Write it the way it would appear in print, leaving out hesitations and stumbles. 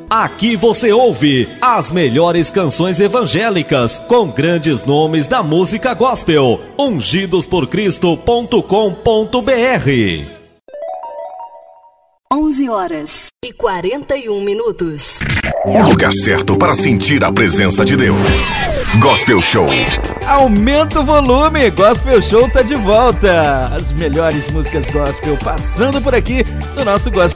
Aqui você ouve as melhores canções evangélicas com grandes nomes da música gospel. ungidosporcristo.com.br 11h41. O lugar certo para sentir a presença de Deus. Gospel Show. Aumenta o volume, Gospel Show tá de volta. As melhores músicas gospel passando por aqui no nosso Gospel